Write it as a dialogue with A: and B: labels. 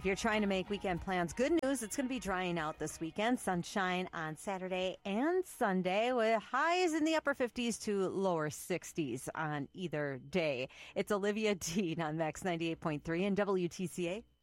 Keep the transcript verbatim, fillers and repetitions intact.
A: If you're trying to make weekend plans, good news, it's going to be drying out this weekend. Sunshine on Saturday and Sunday with highs in the upper fifties to lower sixties on either day. It's Olivia Dean on Max ninety-eight point three and W T C A.